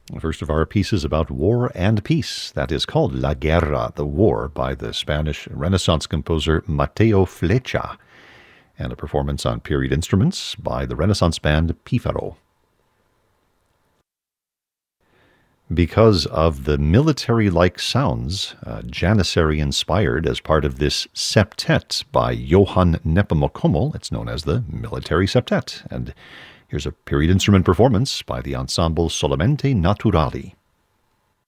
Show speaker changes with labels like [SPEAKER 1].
[SPEAKER 1] The first of our pieces about war and peace. That is called La Guerra, the War, by the Spanish Renaissance composer Mateo Flecha, and a performance on period instruments by the Renaissance band Pífaro. Because of the military-like sounds, Janissary inspired as part of this septet by Johann Nepomucemo, it's known as the Military Septet, and here's a period instrument performance by the ensemble Solamente Naturali.